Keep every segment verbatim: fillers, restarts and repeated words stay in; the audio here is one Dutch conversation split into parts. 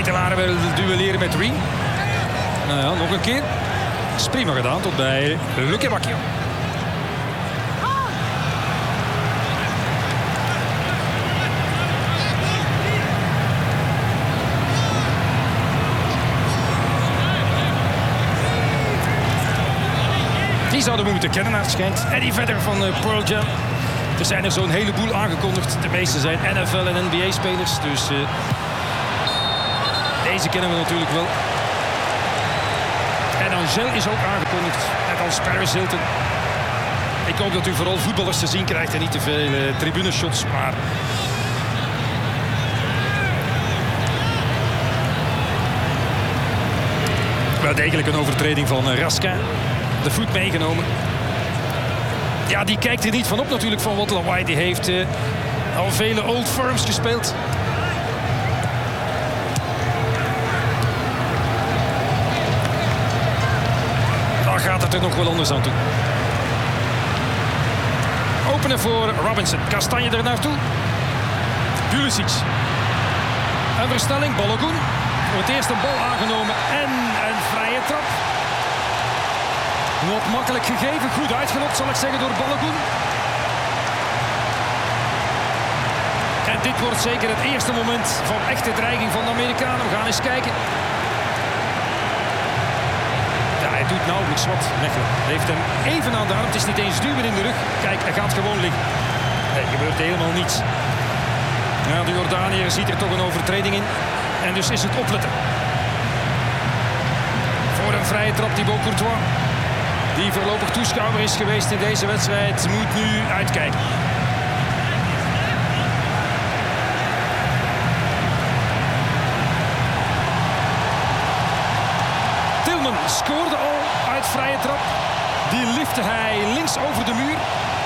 Ketelaar wil duelleren met Riem. Nou ja, nog een keer. Is prima gedaan tot bij Luque Bacchio. Die zouden we moeten kennen naar het schijnt. Eddie Vedder van uh, Pearl Jam. Er zijn er zo'n heleboel aangekondigd. De meeste zijn N F L en N B A-spelers. Dus uh, deze kennen we natuurlijk wel. En Angel is ook aangekondigd. Net als Paris Hilton. Ik hoop dat u vooral voetballers te zien krijgt en niet te veel uh, tribuneshots. Maar wel degelijk een overtreding van uh, Raskin. De voet meegenomen. Ja, die kijkt er niet van op natuurlijk van wat Lawai. Die heeft uh, al vele Old Firms gespeeld. Dan gaat het er nog wel anders aan toe. Openen voor Robinson. Kastanje er naartoe. Pulisic. Een versnelling. Balogun. Voor het eerst een bal aangenomen. En een vrije trap. Wat makkelijk gegeven. Goed uitgelokt zal ik zeggen door Balogun. En dit wordt zeker het eerste moment van echte dreiging van de Amerikanen. We gaan eens kijken. Ja, hij doet nauwelijks wat. Mechelen heeft hem even aan de arm. Het is niet eens duwen in de rug. Kijk, hij gaat gewoon liggen. Nee, er gebeurt helemaal niets. Ja, de Jordaniër ziet er toch een overtreding in. En dus is het opletten. Voor een vrije trap Thibaut Courtois. Die voorlopig toeschouwer is geweest in deze wedstrijd, moet nu uitkijken. Tillman scoorde al uit vrije trap. Die lifte hij links over de muur.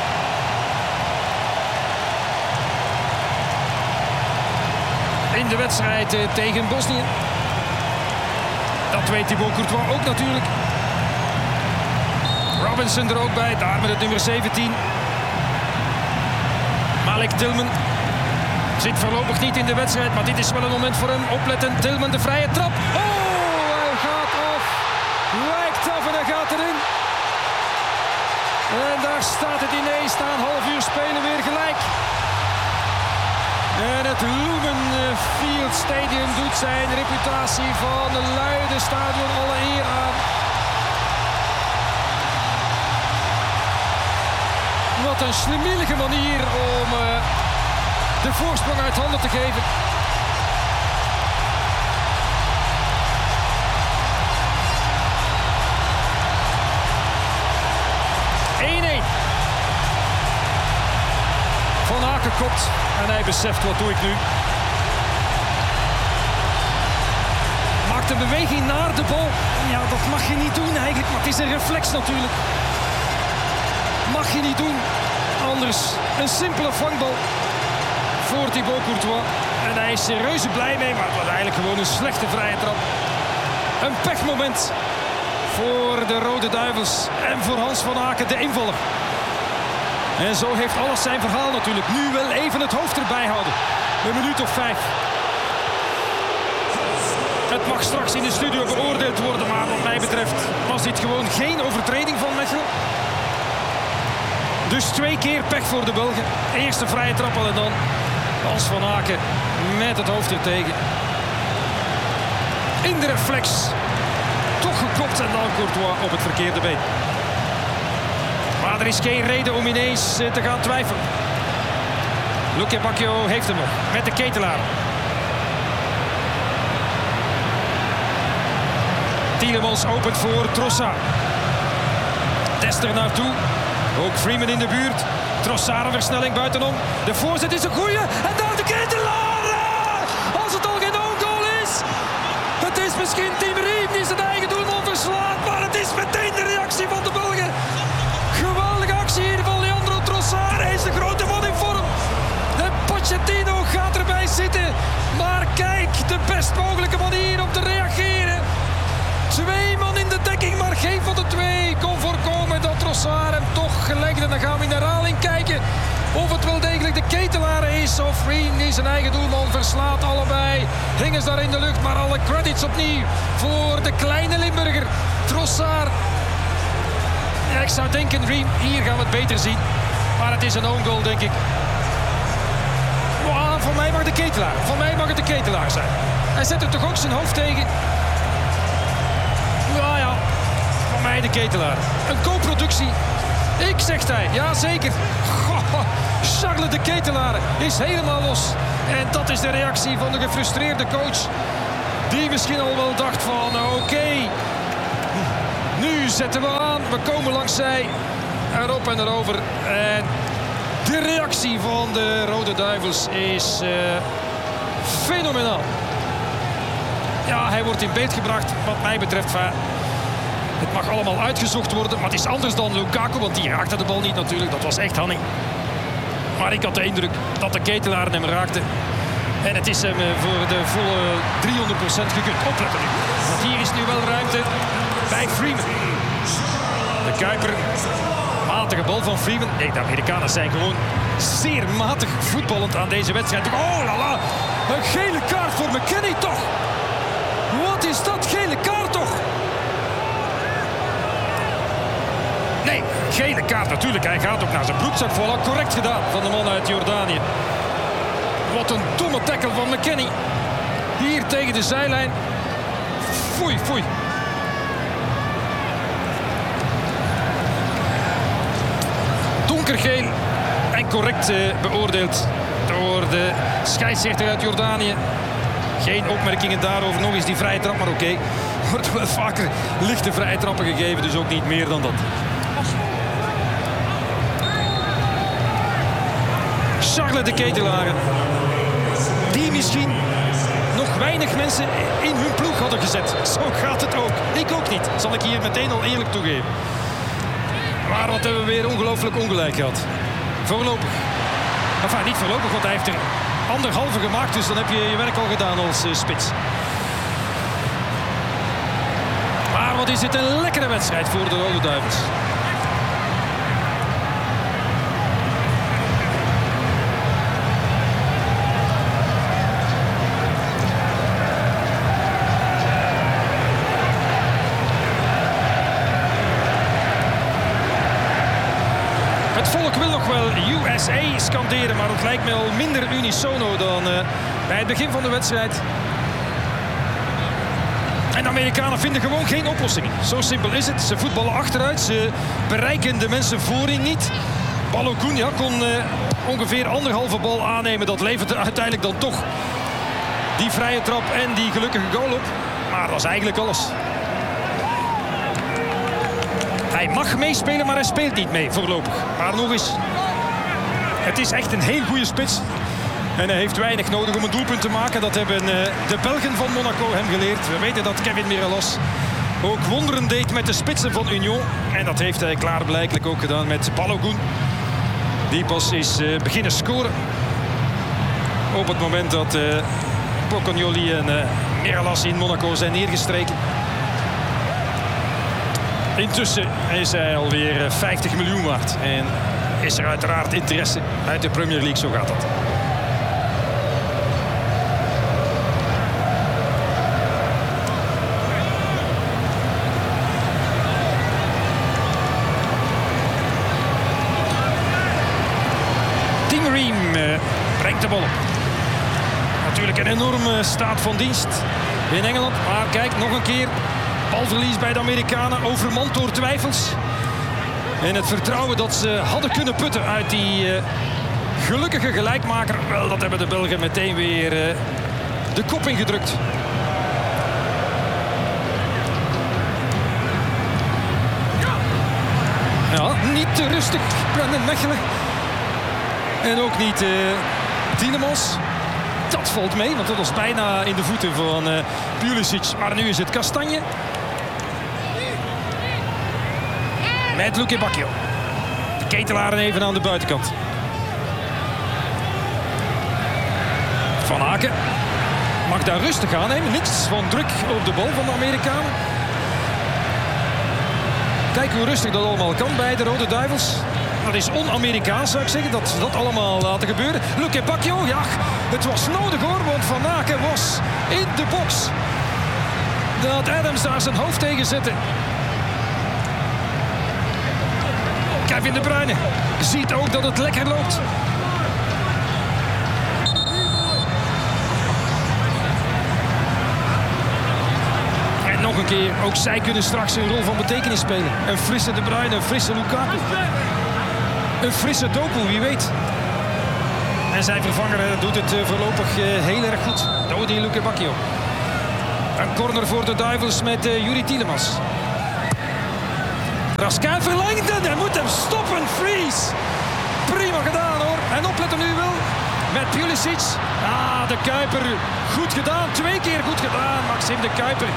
In de wedstrijd tegen Bosnië. Dat weet Thibaut Courtois ook natuurlijk. Robinson er ook bij, daar met het nummer zeventien. Malik Tillman zit voorlopig niet in de wedstrijd, maar dit is wel een moment voor hem. Opletten, Tillman de vrije trap. Oh, hij gaat af. Wijkt af en hij gaat erin. En daar staat het ineens na een half uur spelen weer gelijk. En het Lumen Field Stadium doet zijn reputatie van een luide stadion alle eer aan. Wat een slimmelige manier om uh, de voorsprong uit handen te geven. één-één. Van Aken kopt en hij beseft, wat doe ik nu? Maakt een beweging naar de bal. Ja, dat mag je niet doen eigenlijk, maar het is een reflex natuurlijk. Mag je niet doen. Anders een simpele vangbal voor Thibaut Courtois. En hij is er reuze blij mee, maar het was eigenlijk gewoon een slechte vrije trap. Een pechmoment voor de Rode Duivels en voor Hans van Aken, de invaller. En zo heeft alles zijn verhaal natuurlijk. Nu wel even het hoofd erbij houden. Een minuut of vijf. Het mag straks in de studio beoordeeld worden, maar wat mij betreft was dit gewoon geen overtreding van Mechelen. Dus twee keer pech voor de Belgen. Eerst een vrije trap en dan Hans van Aken met het hoofd er tegen. In de reflex. Toch gekopt en dan Courtois op het verkeerde been. Maar er is geen reden om ineens te gaan twijfelen. Luque Bacchio heeft hem nog met de Ketelaar. Tielemans opent voor Trossard. Dest er naartoe. Ook Freeman in de buurt. Trossard een versnelling buitenom. De voorzet is een goeie. En daar de Ketelaar. Als het al geen own goal is. Het is misschien Team Riem die zijn eigen doelman verslaat. Maar het is meteen de reactie van de Belgen. Geweldige actie hier van Leandro Trossard. Hij is de grote man in vorm. En Pochettino gaat erbij zitten. Maar kijk, de best mogelijke manier om te reageren. Twee man in de dekking, maar geen van de twee kon voorkomen dat Trossard hem toch gelegd. En dan gaan we in de herhaling kijken of het wel degelijk de Ketelaar is of Riem die zijn eigen doelman verslaat. Allebei hingen ze daar in de lucht. Maar alle credits opnieuw voor de kleine Limburger. Trossard. Ja, ik zou denken, Ream, hier gaan we het beter zien. Maar het is een own goal, denk ik. Wow, voor mij mag de Ketelaar. Voor mij mag het de Ketelaar zijn. Hij zet er toch ook zijn hoofd tegen. Ja, ja. Voor mij de Ketelaar. Een co-productie. Ik, zegt hij. Ja, zeker. Goh, Charles de Ketelaar is helemaal los. En dat is de reactie van de gefrustreerde coach. Die misschien al wel dacht van, oké. Okay, nu zetten we aan. We komen langs zij. Erop en erover. En de reactie van de Rode Duivels is uh, fenomenaal. Ja, hij wordt in beeld gebracht. Wat mij betreft, uh, het mag allemaal uitgezocht worden. Maar het is anders dan Lukaku, want die raakte de bal niet natuurlijk. Dat was echt Hanning. Maar ik had de indruk dat de Ketelaar hem raakte. En het is hem uh, voor de volle driehonderd procent gekund. Opletten nu. Want hier is nu wel ruimte bij Freeman. De Kuiper. Matige bal van Freeman. Nee, de Amerikanen zijn gewoon zeer matig voetballend aan deze wedstrijd. Oh la la, een gele kaart voor McKennie toch. Wat is dat, gele kaart toch? Nee, gele kaart natuurlijk. Hij gaat ook naar zijn broekzak. Voilà, correct gedaan van de man uit Jordanië. Wat een domme tackle van McKennie. Hier tegen de zijlijn. Foei, foei. Donkergeel en correct uh, beoordeeld door de scheidsrechter uit Jordanië. Geen opmerkingen daarover. Nog eens die vrije trap, maar oké. Okay. Er wordt wel vaker lichte vrije trappen gegeven, dus ook niet meer dan dat. Charles de Ketelaar, die misschien nog weinig mensen in hun ploeg hadden gezet. Zo gaat het ook. Ik ook niet, zal ik hier meteen al eerlijk toegeven. Maar wat hebben we weer ongelooflijk ongelijk gehad. Voorlopig. Enfin, niet voorlopig, want hij heeft er anderhalve gemaakt. Dus dan heb je je werk al gedaan als uh, spits. Maar wat is dit een lekkere wedstrijd voor de Rode Duivels. Het volk wil nog wel U S A scanderen, maar het lijkt me al minder unisono dan uh, bij het begin van de wedstrijd. En de Amerikanen vinden gewoon geen oplossingen. Zo simpel is het. Ze voetballen achteruit, ze bereiken de mensen voorin niet. Balogun ja, kon uh, ongeveer anderhalve bal aannemen. Dat levert uiteindelijk dan toch die vrije trap en die gelukkige goal op. Maar dat is eigenlijk alles. Hij mag meespelen, maar hij speelt niet mee voorlopig. Maar nog eens, het is echt een heel goede spits. En hij heeft weinig nodig om een doelpunt te maken. Dat hebben uh, de Belgen van Monaco hem geleerd. We weten dat Kevin Mireles ook wonderen deed met de spitsen van Union. En dat heeft hij klaarblijkelijk ook gedaan met Balogun. Die pas is uh, beginnen scoren. Op het moment dat uh, Bocconioli en uh, Mireles in Monaco zijn neergestreken. Intussen is hij alweer vijftig miljoen waard. En is er uiteraard interesse uit de Premier League, zo gaat dat. Tim Ream uh, brengt de bal op. Natuurlijk een enorme staat van dienst in Engeland. Maar kijk, nog een keer. Balverlies bij de Amerikanen, overmand door twijfels. En het vertrouwen dat ze hadden kunnen putten uit die uh, gelukkige gelijkmaker. Wel, dat hebben de Belgen meteen weer uh, de kop ingedrukt. Ja, niet te rustig, Brendan Mechelen. En ook niet uh, Tielemans. Dat valt mee, want dat was bijna in de voeten van uh, Pulisic. Maar nu is het Kastanje. Met Luque Bacchio. De Ketelaren even aan de buitenkant. Van Aken mag daar rustig aannemen. Niks van druk op de bal van de Amerikanen. Kijk hoe rustig dat allemaal kan bij de Rode Duivels. Dat is on-Amerikaans, zou ik zeggen, dat ze dat allemaal laten gebeuren. Luque Bacchio, ja, het was nodig hoor, want Van Aken was in de box. Dat Adams daar zijn hoofd tegen zette. Kevin De Bruyne ziet ook dat het lekker loopt. En nog een keer, ook zij kunnen straks een rol van betekenis spelen. Een frisse De Bruyne, een frisse Lukaku. Een frisse Doku, wie weet. En zijn vervanger doet het voorlopig heel erg goed. Dodi Lukebakio. Een corner voor de Duivels met uh, Youri Tielemans. Raskin verlengt en hij moet hem stoppen. Freeze. Prima gedaan hoor. En opletten nu wel met Pulisic. Ah, de Kuiper. Goed gedaan. Twee keer goed gedaan. Maxime de Kuiper.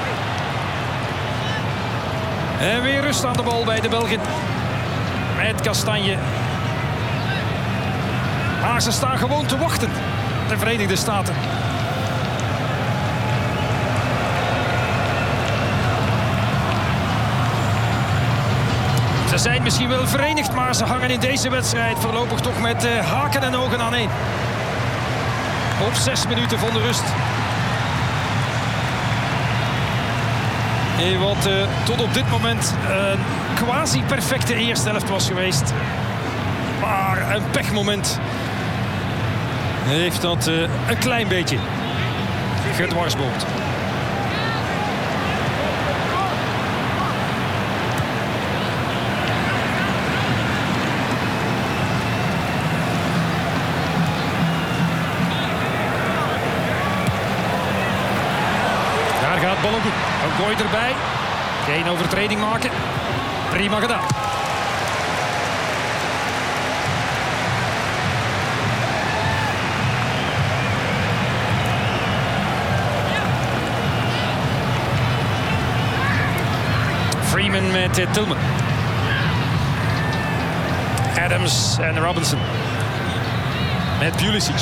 En weer rust aan de bal bij de Belgen. Met Kastanje. Maar ze staan gewoon te wachten. De Verenigde Staten. Ze zijn misschien wel verenigd, maar ze hangen in deze wedstrijd voorlopig toch met uh, haken en ogen aan één. Op zes minuten van de rust. En wat uh, tot op dit moment een quasi-perfecte eerste helft was geweest. Maar een pechmoment heeft dat uh, een klein beetje gedwarsboomd. Gaat Balogun. Een gooi erbij. Geen overtreding maken. Prima gedaan. Freeman met uh, Tillman. Adams en Robinson. Met Pulisic.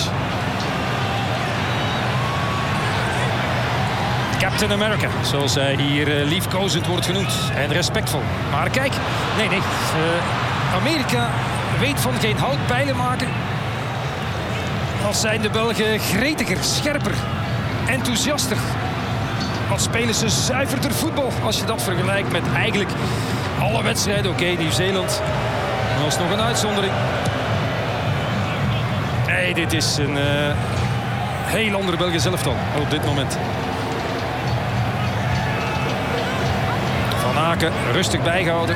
Captain America, zoals hij hier uh, liefkozend wordt genoemd. En respectvol. Maar kijk, nee, nee. Uh, Amerika weet van geen hout pijlen maken. Als zijn de Belgen gretiger, scherper, enthousiaster. Als spelen ze zuiverder voetbal. Als je dat vergelijkt met eigenlijk alle wedstrijden. Oké, okay, Nieuw-Zeeland. Dat was nog een uitzondering. Nee, dit is een uh, heel andere Belgisch elftal op dit moment. Van Aken rustig bijgehouden.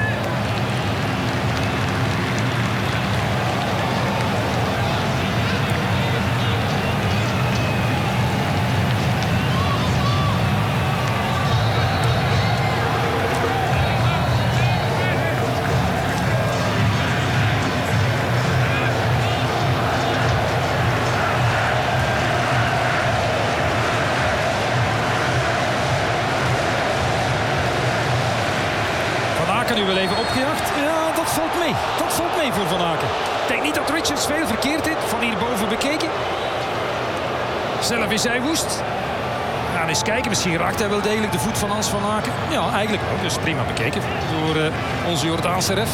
Nu wel even opgejaagd. Ja, dat valt mee. Dat valt mee voor Van Aken. Ik denk niet dat Richards veel verkeerd heeft. Van hierboven bekeken. Zelf is hij woest. We gaan eens kijken. Misschien raakt hij wel degelijk de voet van Hans Van Aken. Ja, eigenlijk ook. Dus prima bekeken door uh, onze Jordaanse ref.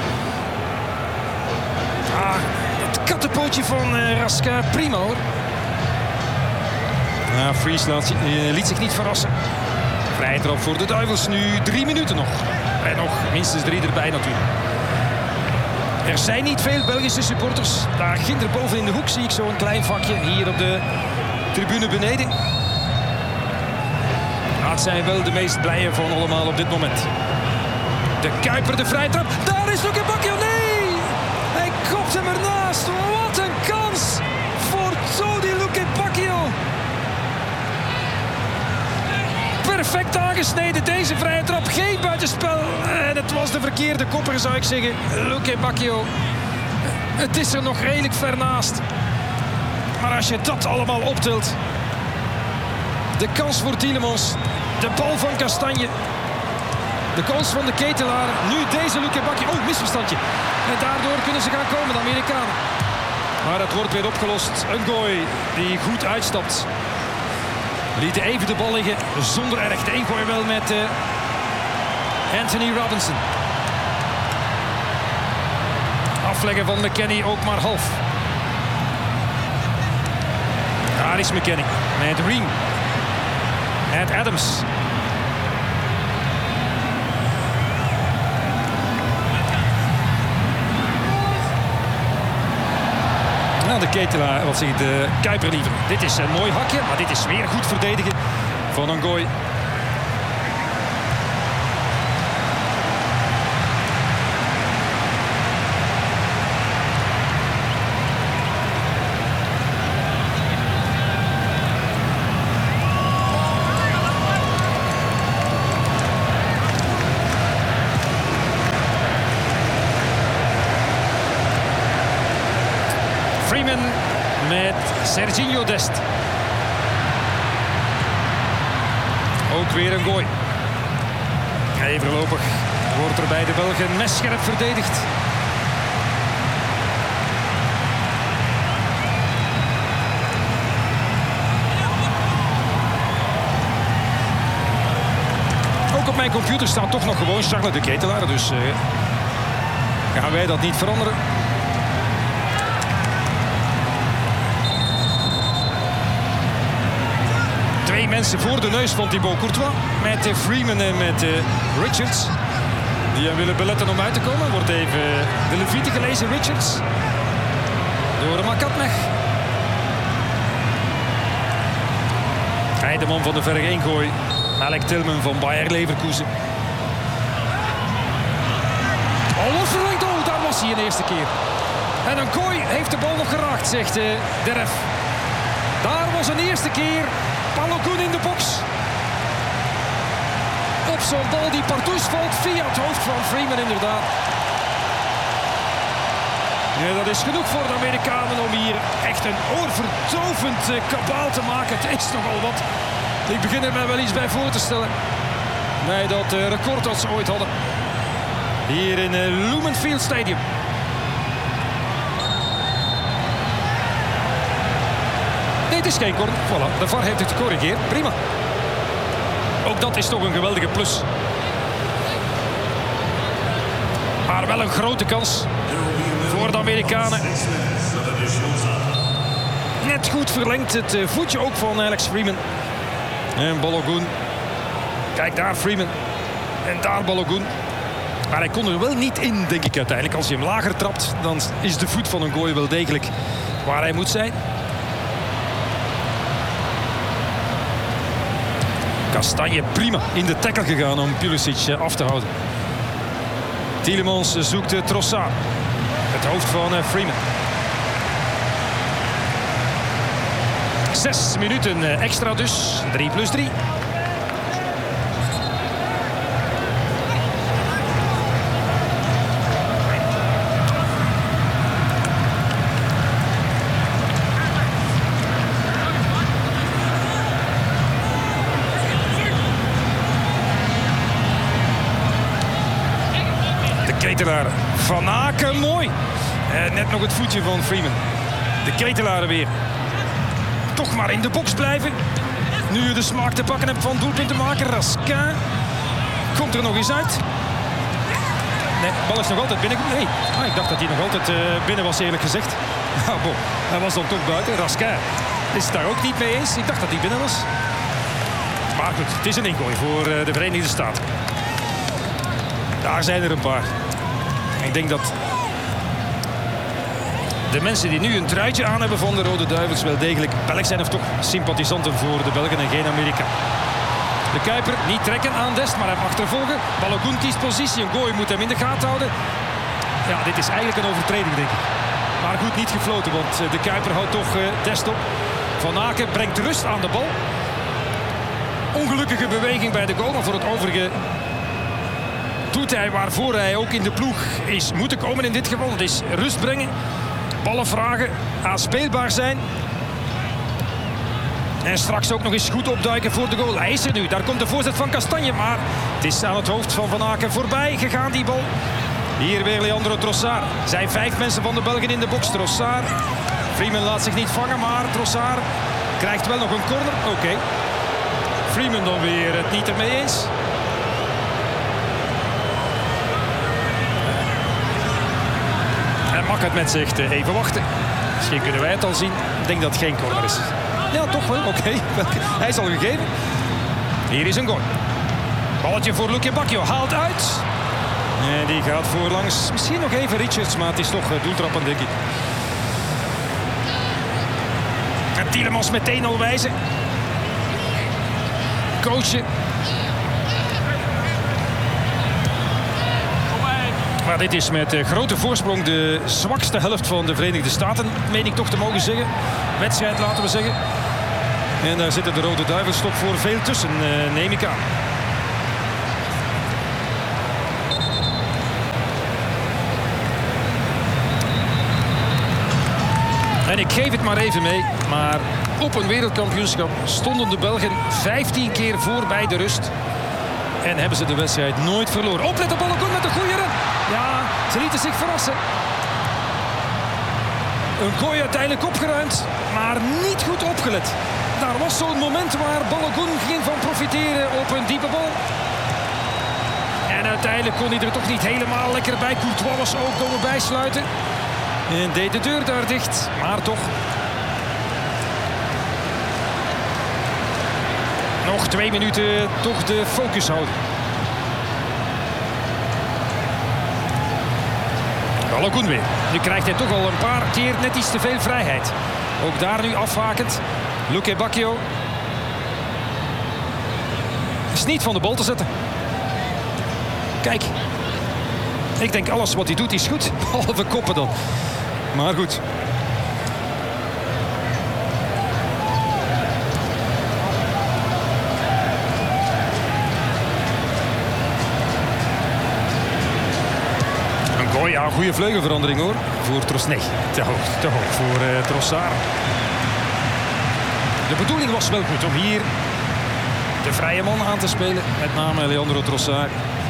Ah, het kattenpootje van uh, Raskin. Prima hoor. Ja, Freeze laat, uh, liet zich niet verrassen. Vrije trap voor de Duivels. Nu drie minuten nog. En nog minstens drie erbij natuurlijk. Er zijn niet veel Belgische supporters. Daar ginder boven in de hoek zie ik zo'n klein vakje. Hier op de tribune beneden. Dat zijn wel de meest blije van allemaal op dit moment. De Kuiper, de vrije trap. Daar is Lukebakio. Nee! Hij kopt hem ernaast. Wat een kans voor Dodi Lukebakio. Perfect aangesneden, deze vrije trap. Geen buitenspel. En het was de verkeerde kopper, zou ik zeggen. Lukebakio. Het is er nog redelijk ver naast. Maar als je dat allemaal optelt. De kans voor Tielemans. De bal van Kastanje. De kans van de Ketelaar. Nu deze Lukebakio. Oh, misverstandje. En daardoor kunnen ze gaan komen, de Amerikanen. Maar het wordt weer opgelost. Een gooi die goed uitstapt. Lieten even de bal liggen zonder erg. De ingooi wel met uh, Anthony Robinson. Afleggen van McKennie ook maar half. Daar is McKennie met Riem. Ed Adams. Nou, de Ketelaar, wat zegt de Kuiper liever. Dit is een mooi hakje, maar dit is weer goed verdedigen van Ngoy. Freeman met Serginho Dest. Ook weer een gooi. Hey, voorlopig wordt er bij de Belgen messcherp verdedigd. Ook op mijn computer staat toch nog gewoon Charles de Ketelaar, dus uh, gaan wij dat niet veranderen. Twee mensen voor de neus van Thibaut Courtois. Met uh, Freeman en met uh, Richards. Die hem willen beletten om uit te komen. Wordt even de leviete gelezen, Richards. Door de Makatmech. Hij de man van de verre ingooi. Alec Tillman van Bayer Leverkusen. Oh, losverlengd. Oh, daar was hij een eerste keer. En een kooi heeft de bal nog geraakt, zegt uh, de ref. Daar was een eerste keer. Balogun in de box. Op zo'n bal die partout valt via het hoofd van Freeman inderdaad. Ja, dat is genoeg voor de Amerikanen om hier echt een oorverdovend uh, kabaal te maken. Het is nogal wat. Ik begin er mij wel iets bij voor te stellen. Nee, dat uh, record dat ze ooit hadden. Hier in uh, Lumenfield Stadium. Nee, het is geen corner. Voilà, de V A R heeft het gecorrigeerd. Prima. Ook dat is toch een geweldige plus. Maar wel een grote kans voor de Amerikanen. Net goed verlengd het voetje ook van Alex Freeman. En Balogun. Kijk daar Freeman. En daar Balogun. Maar hij kon er wel niet in, denk ik uiteindelijk. Als je hem lager trapt, dan is de voet van een gooi wel degelijk waar hij moet zijn. Kastanje prima in de tackle gegaan om Pulisic af te houden. Tielemans zoekt Trossard. Het hoofd van Freeman. Zes minuten extra dus. drie plus drie. Ketelaar. Van Aken, mooi. Uh, net nog het voetje van Freeman. De Ketelaar weer. Toch maar in de box blijven. Nu je de smaak te pakken hebt van doelpunten maken. Raskin. Komt er nog eens uit. Nee, de bal is nog altijd binnen. Nee, ah, ik dacht dat hij nog altijd uh, binnen was, eerlijk gezegd. Ah, bon. Hij was dan toch buiten. Raskin is het daar ook niet mee eens. Ik dacht dat hij binnen was. Maar goed, het is een ingooi voor uh, de Verenigde Staten. Daar zijn er een paar. Ik denk dat de mensen die nu een truitje aan hebben van de Rode Duivels wel degelijk Belg zijn of toch sympathisanten voor de Belgen en geen Amerikaan. De Kuiper niet trekken aan Dest, maar hem achtervolgen. Balogun kiest positie. Ngoy moet hem in de gaten houden. Ja, dit is eigenlijk een overtreding, denk ik. Maar goed, niet gefloten, want de Kuiper houdt toch uh, Dest op. Van Aken brengt rust aan de bal. Ongelukkige beweging bij de goal, maar voor het overige doet hij waarvoor hij ook in de ploeg is moeten komen in dit geval. Het is rust brengen, ballen vragen, aanspeelbaar zijn. En straks ook nog eens goed opduiken voor de goal. Hij is er nu, daar komt de voorzet van Kastanje. Maar het is aan het hoofd van Van Aken voorbij gegaan, die bal. Hier weer Leandro Trossard. Er zijn vijf mensen van de Belgen in de box. Trossard. Freeman laat zich niet vangen, maar Trossard krijgt wel nog een corner. Oké. Okay. Freeman dan weer het niet ermee eens. En Makatmech met zegt even wachten. Misschien kunnen wij het al zien. Ik denk dat het geen corner is. Ja, toch wel. Oké. Okay. Hij is al gegeven. Hier is een goal. Balletje voor Luque Bacchio. Haalt uit. En die gaat voorlangs. Misschien nog even Richards, maar het is toch doeltrappend, denk ik. En Tielemans meteen al wijzen. Coachen. Maar dit is met grote voorsprong de zwakste helft van de Verenigde Staten, meen ik toch te mogen zeggen. Wedstrijd, laten we zeggen. En daar zitten de Rode Duivels toch voor veel tussen, neem ik aan. En ik geef het maar even mee, maar op een wereldkampioenschap stonden de Belgen vijftien keer voor bij de rust. En hebben ze de wedstrijd nooit verloren. Oplet op Balogun met een goede run. Ja, ze lieten zich verrassen. Een kooi uiteindelijk opgeruimd, maar niet goed opgelet. Daar was zo'n moment waar Balogun ging van profiteren op een diepe bal. En uiteindelijk kon hij er toch niet helemaal lekker bij. Courtois was ook komen bijsluiten. En deed de deur daar dicht, maar toch. Nog twee minuten toch de focus houden. Balogun weer. Nu krijgt hij toch al een paar keer net iets te veel vrijheid. Ook daar nu afhakend. Luque Bacchio. Is niet van de bal te zetten. Kijk. Ik denk alles wat hij doet is goed. Behalve koppen dan. Maar goed. Oh ja, goede vleugelverandering hoor. Voor Tros. Nee, te hoog, te hoog voor uh, Trossard. De bedoeling was wel goed om hier de vrije man aan te spelen. Met name Leandro Trossard.